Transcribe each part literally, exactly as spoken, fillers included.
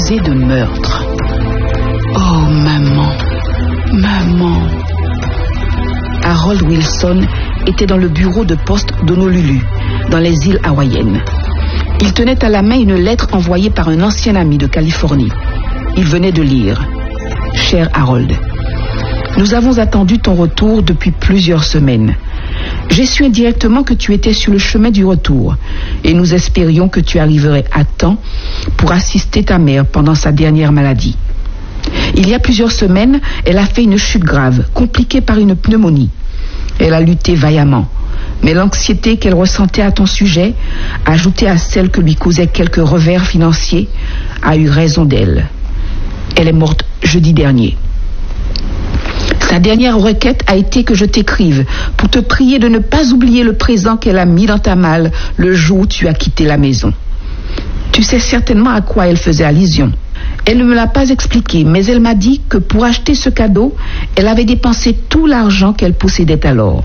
accusé de meurtre. Oh, maman, maman. Harold Wilson était dans le bureau de poste d'Honolulu, dans les îles hawaïennes. Il tenait à la main une lettre envoyée par un ancien ami de Californie. Il venait de lire. « Cher Harold, nous avons attendu ton retour depuis plusieurs semaines. J'ai su indirectement que tu étais sur le chemin du retour et nous espérions que tu arriverais à temps pour assister ta mère pendant sa dernière maladie. Il y a plusieurs semaines, elle a fait une chute grave, compliquée par une pneumonie. Elle a lutté vaillamment, mais l'anxiété qu'elle ressentait à ton sujet, ajoutée à celle que lui causaient quelques revers financiers, a eu raison d'elle. Elle est morte jeudi dernier. Sa dernière requête a été que je t'écrive pour te prier de ne pas oublier le présent qu'elle a mis dans ta malle le jour où tu as quitté la maison. Tu sais certainement à quoi elle faisait allusion. Elle ne me l'a pas expliqué, mais elle m'a dit que pour acheter ce cadeau, elle avait dépensé tout l'argent qu'elle possédait alors.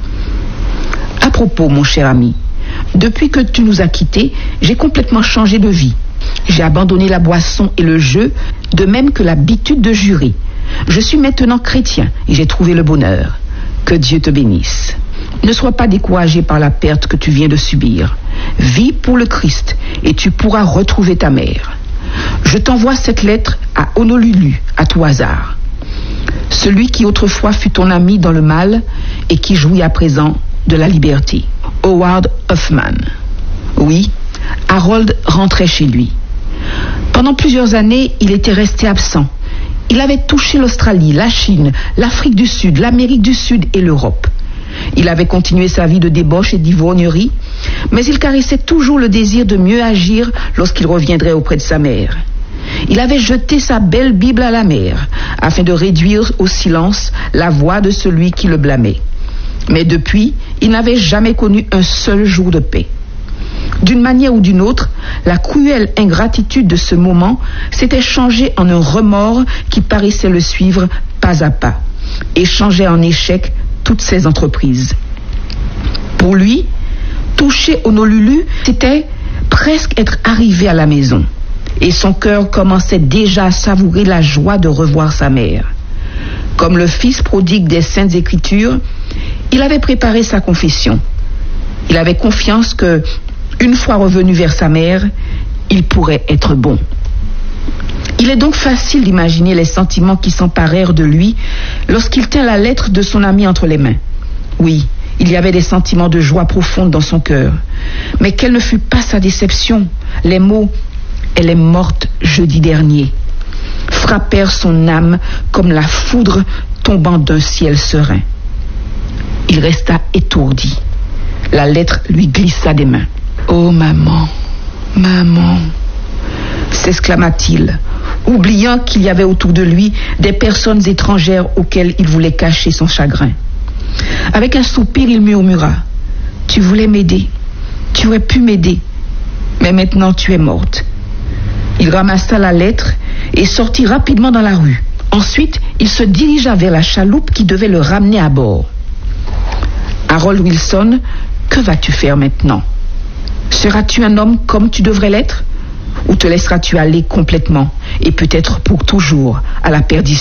À propos, mon cher ami, depuis que tu nous as quittés, j'ai complètement changé de vie. J'ai abandonné la boisson et le jeu, de même que l'habitude de jurer. Je suis maintenant chrétien et j'ai trouvé le bonheur. Que Dieu te bénisse. Ne sois pas découragé par la perte que tu viens de subir. Vis pour le Christ et tu pourras retrouver ta mère. Je t'envoie cette lettre à Honolulu, à tout hasard. Celui qui autrefois fut ton ami dans le mal et qui jouit à présent de la liberté. Howard Hoffman. Oui, Harold rentrait chez lui. Pendant plusieurs années, il était resté absent. Il avait touché l'Australie, la Chine, l'Afrique du Sud, l'Amérique du Sud et l'Europe. Il avait continué sa vie de débauche et d'ivrognerie, mais il caressait toujours le désir de mieux agir lorsqu'il reviendrait auprès de sa mère. Il avait jeté sa belle Bible à la mer, afin de réduire au silence la voix de celui qui le blâmait. Mais depuis, il n'avait jamais connu un seul jour de paix. D'une manière ou d'une autre, la cruelle ingratitude de ce moment s'était changée en un remords qui paraissait le suivre pas à pas et changeait en échec toutes ses entreprises. Pour lui, toucher Honolulu, c'était presque être arrivé à la maison et son cœur commençait déjà à savourer la joie de revoir sa mère. Comme le fils prodigue des Saintes Écritures, il avait préparé sa confession. Il avait confiance que, une fois revenu vers sa mère, il pourrait être bon. Il est donc facile d'imaginer les sentiments qui s'emparèrent de lui lorsqu'il tint la lettre de son ami entre les mains. Oui, il y avait des sentiments de joie profonde dans son cœur. Mais quelle ne fut pas sa déception. Les mots « Elle est morte jeudi dernier » frappèrent son âme comme la foudre tombant d'un ciel serein. Il resta étourdi. La lettre lui glissa des mains. « Oh maman, maman !» s'exclama-t-il, oubliant qu'il y avait autour de lui des personnes étrangères auxquelles il voulait cacher son chagrin. Avec un soupir, il murmura « Tu voulais m'aider, tu aurais pu m'aider, mais maintenant tu es morte. » Il ramassa la lettre et sortit rapidement dans la rue. Ensuite, il se dirigea vers la chaloupe qui devait le ramener à bord. « Harold Wilson, que vas-tu faire maintenant? Seras-tu un homme comme tu devrais l'être? Ou te laisseras-tu aller complètement et peut-être pour toujours à la perdition? »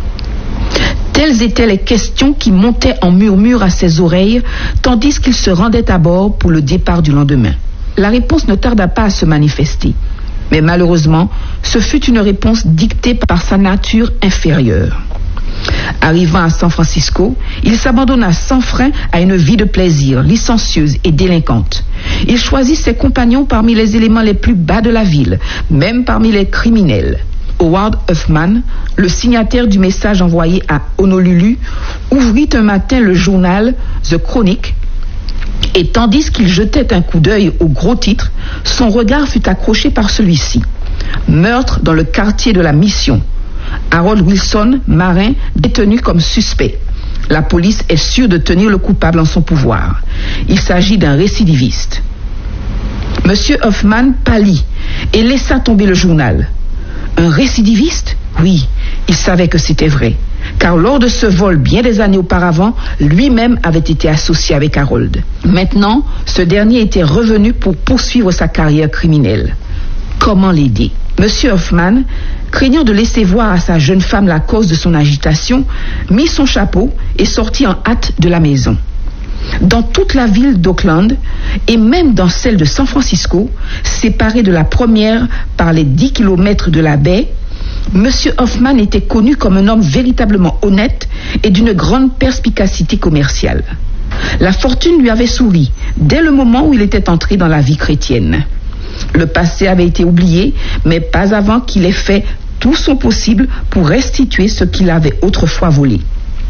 Telles étaient les questions qui montaient en murmure à ses oreilles tandis qu'il se rendait à bord pour le départ du lendemain. La réponse ne tarda pas à se manifester. Mais malheureusement, ce fut une réponse dictée par sa nature inférieure. Arrivant à San Francisco, il s'abandonna sans frein à une vie de plaisir, licencieuse et délinquante. Il choisit ses compagnons parmi les éléments les plus bas de la ville, même parmi les criminels. Howard Hoffman, le signataire du message envoyé à Honolulu, ouvrit un matin le journal The Chronicle, et tandis qu'il jetait un coup d'œil au gros titre, son regard fut accroché par celui-ci. Meurtre dans le quartier de la Mission. Harold Wilson, marin, détenu comme suspect. La police est sûre de tenir le coupable en son pouvoir. Il s'agit d'un récidiviste. Monsieur Hoffman pâlit et laissa tomber le journal. Un récidiviste? Oui, il savait que c'était vrai. Car lors de ce vol bien des années auparavant, lui-même avait été associé avec Harold. Maintenant, ce dernier était revenu pour poursuivre sa carrière criminelle. Comment l'aider? Monsieur Hoffman, craignant de laisser voir à sa jeune femme la cause de son agitation, mit son chapeau et sortit en hâte de la maison. Dans toute la ville d'Oakland et même dans celle de San Francisco, séparée de la première par les dix kilomètres de la baie, Monsieur Hoffman était connu comme un homme véritablement honnête et d'une grande perspicacité commerciale. La fortune lui avait souri dès le moment où il était entré dans la vie chrétienne. Le passé avait été oublié, mais pas avant qu'il ait fait tout son possible pour restituer ce qu'il avait autrefois volé.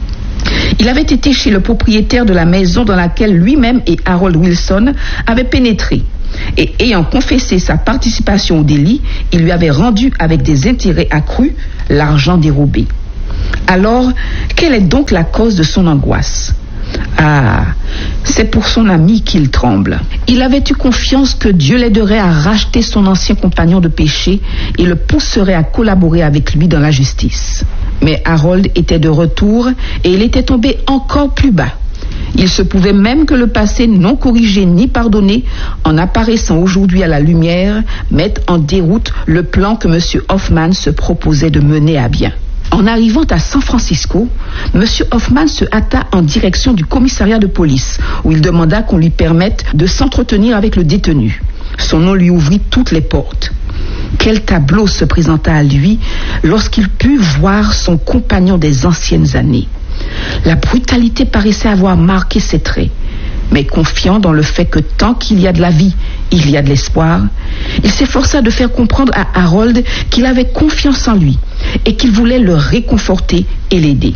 Il avait été chez le propriétaire de la maison dans laquelle lui-même et Harold Wilson avaient pénétré. Et ayant confessé sa participation au délit, il lui avait rendu avec des intérêts accrus l'argent dérobé. Alors, quelle est donc la cause de son angoisse? Ah, c'est pour son ami qu'il tremble. Il avait eu confiance que Dieu l'aiderait à racheter son ancien compagnon de péché et le pousserait à collaborer avec lui dans la justice. Mais Harold était de retour et il était tombé encore plus bas. Il se pouvait même que le passé non corrigé ni pardonné, en apparaissant aujourd'hui à la lumière, mette en déroute le plan que M. Hoffman se proposait de mener à bien. En arrivant à San Francisco, M. Hoffman se hâta en direction du commissariat de police, où il demanda qu'on lui permette de s'entretenir avec le détenu. Son nom lui ouvrit toutes les portes. Quel tableau se présenta à lui lorsqu'il put voir son compagnon des anciennes années. La brutalité paraissait avoir marqué ses traits, mais confiant dans le fait que tant qu'il y a de la vie, il y a de l'espoir, il s'efforça de faire comprendre à Harold qu'il avait confiance en lui et qu'il voulait le réconforter et l'aider.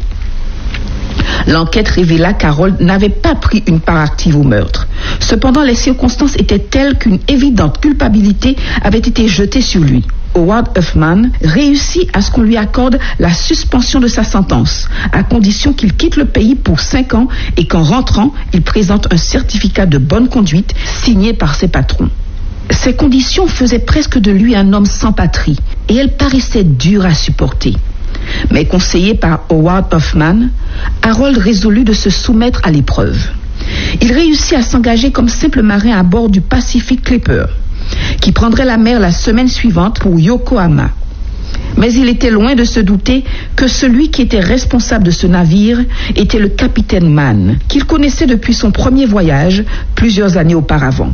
L'enquête révéla qu'Harold n'avait pas pris une part active au meurtre. Cependant, les circonstances étaient telles qu'une évidente culpabilité avait été jetée sur lui. Howard Hoffman réussit à ce qu'on lui accorde la suspension de sa sentence, à condition qu'il quitte le pays pour cinq ans et qu'en rentrant, il présente un certificat de bonne conduite signé par ses patrons. Ces conditions faisaient presque de lui un homme sans patrie, et elles paraissaient dures à supporter. Mais conseillé par Howard Hoffman, Harold résolut de se soumettre à l'épreuve. Il réussit à s'engager comme simple marin à bord du Pacific Clipper, qui prendrait la mer la semaine suivante pour Yokohama. Mais il était loin de se douter que celui qui était responsable de ce navire était le capitaine Mann, qu'il connaissait depuis son premier voyage plusieurs années auparavant.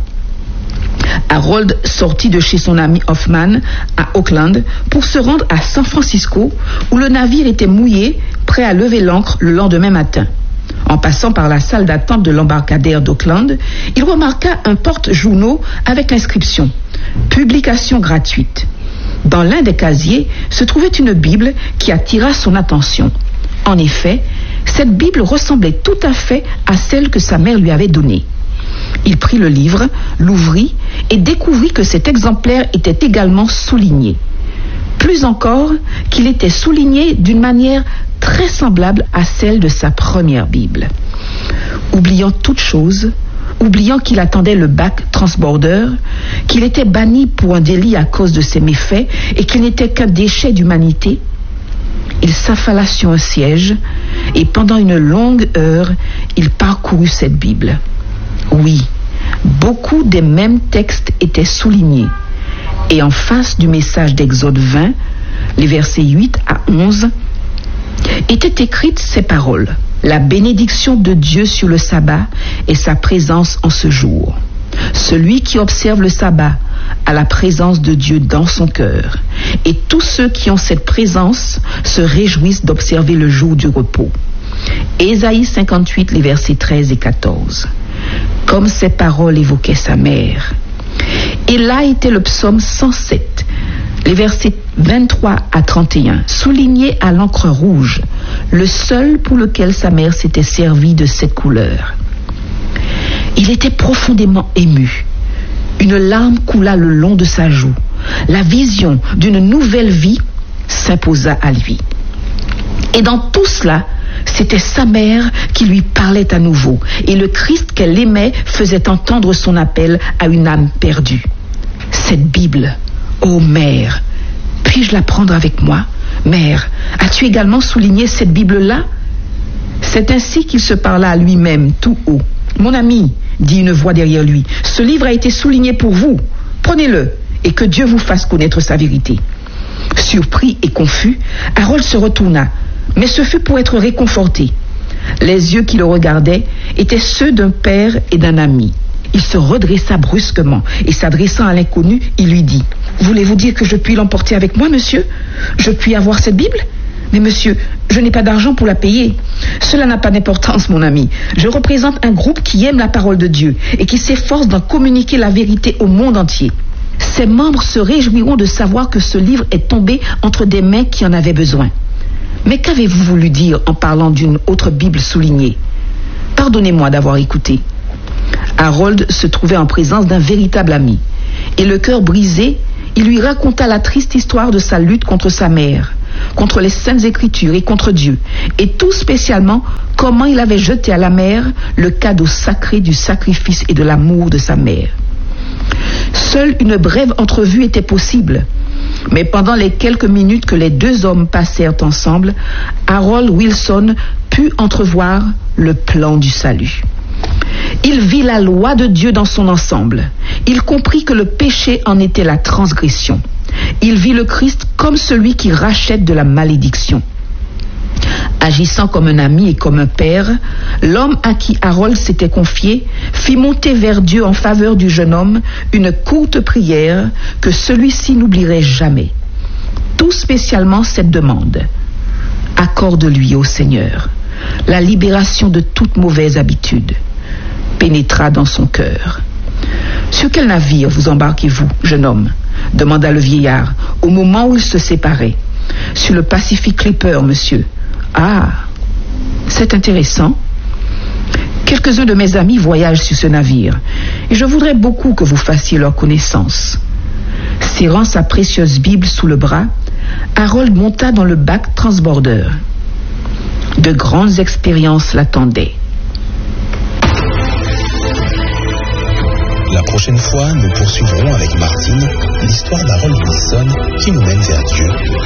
Harold sortit de chez son ami Hoffman à Oakland pour se rendre à San Francisco, où le navire était mouillé, prêt à lever l'ancre le lendemain matin. En passant par la salle d'attente de l'embarcadère d'Oakland, il remarqua un porte-journaux avec l'inscription « Publication gratuite ». Dans l'un des casiers se trouvait une Bible qui attira son attention. En effet, cette Bible ressemblait tout à fait à celle que sa mère lui avait donnée. Il prit le livre, l'ouvrit et découvrit que cet exemplaire était également souligné. Plus encore, qu'il était souligné d'une manière très semblable à celle de sa première Bible. Oubliant toute chose, oubliant qu'il attendait le bac transborder, qu'il était banni pour un délit à cause de ses méfaits et qu'il n'était qu'un déchet d'humanité, il s'affala sur un siège et pendant une longue heure, il parcourut cette Bible. Oui, beaucoup des mêmes textes étaient soulignés. Et en face du message d'Exode vingt, les versets huit à onze, étaient écrites ces paroles. La bénédiction de Dieu sur le sabbat et sa présence en ce jour. Celui qui observe le sabbat a la présence de Dieu dans son cœur. Et tous ceux qui ont cette présence se réjouissent d'observer le jour du repos. Ésaïe cinquante-huit, les versets treize et quatorze. Comme ces paroles évoquaient sa mère. Et là était le psaume cent sept, les versets vingt-trois à trente et un, soulignés à l'encre rouge, le seul pour lequel sa mère s'était servie de cette couleur. Il était profondément ému. Une larme coula le long de sa joue. La vision d'une nouvelle vie s'imposa à lui. Et dans tout cela, c'était sa mère qui lui parlait à nouveau, et le Christ qu'elle aimait faisait entendre son appel à une âme perdue. Cette Bible, ô mère, puis-je la prendre avec moi? Mère, as-tu également souligné cette Bible-là? C'est ainsi qu'il se parla à lui-même tout haut. Mon ami, dit une voix derrière lui, ce livre a été souligné pour vous. Prenez-le et que Dieu vous fasse connaître sa vérité. » Surpris et confus, Harold se retourna, mais ce fut pour être réconforté. Les yeux qui le regardaient étaient ceux d'un père et d'un ami. Il se redressa brusquement et s'adressant à l'inconnu, il lui dit: « Voulez-vous dire que je puis l'emporter avec moi, monsieur? Je puis avoir cette Bible? Mais monsieur, je n'ai pas d'argent pour la payer. » « Cela n'a pas d'importance, mon ami. Je représente un groupe qui aime la parole de Dieu et qui s'efforce d'en communiquer la vérité au monde entier. Ses membres se réjouiront de savoir que ce livre est tombé entre des mains qui en avaient besoin. » « Mais qu'avez-vous voulu dire en parlant d'une autre Bible soulignée? Pardonnez-moi d'avoir écouté. » Harold se trouvait en présence d'un véritable ami. Et le cœur brisé, il lui raconta la triste histoire de sa lutte contre sa mère, contre les Saintes Écritures et contre Dieu, et tout spécialement comment il avait jeté à la mer le cadeau sacré du sacrifice et de l'amour de sa mère. Seule une brève entrevue était possible, mais pendant les quelques minutes que les deux hommes passèrent ensemble, Harold Wilson put entrevoir le plan du salut. Il vit la loi de Dieu dans son ensemble. Il comprit que le péché en était la transgression. Il vit le Christ comme celui qui rachète de la malédiction. Agissant comme un ami et comme un père, l'homme à qui Harold s'était confié fit monter vers Dieu en faveur du jeune homme une courte prière que celui-ci n'oublierait jamais. Tout spécialement cette demande: « Accorde-lui, ô Seigneur, la libération de toute mauvaise habitude. » Pénétra dans son cœur. « Sur quel navire vous embarquez-vous, jeune homme ?» demanda le vieillard au moment où ils se séparaient. « Sur le Pacific Clipper, monsieur. » « Ah, c'est intéressant. Quelques-uns de mes amis voyagent sur ce navire et je voudrais beaucoup que vous fassiez leur connaissance. » Serrant sa précieuse Bible sous le bras, Harold monta dans le bac transborder. De grandes expériences l'attendaient. La prochaine fois, nous poursuivrons avec Martine l'histoire d'Harold Wilson qui nous mène vers Dieu.